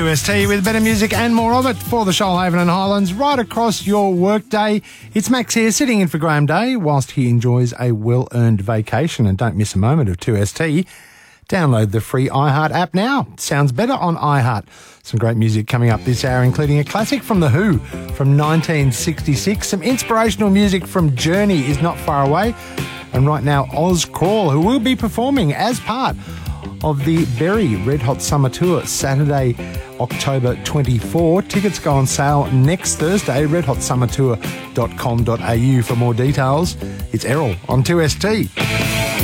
2ST with better music and more of it for the Shoalhaven and Highlands right across your workday. It's Max here sitting in for Graham Day whilst he enjoys a well-earned vacation, and don't miss a moment of 2ST. Download the free iHeart app now. Sounds better on iHeart. Some great music coming up this hour, including a classic from The Who from 1966. Some inspirational music from Journey is not far away. And right now, Oz Crawl, who will be performing as part of the Berry Red Hot Summer Tour, Saturday, October 24. Tickets go on sale next Thursday, redhotsummertour.com.au for more details. It's Errol on 2ST.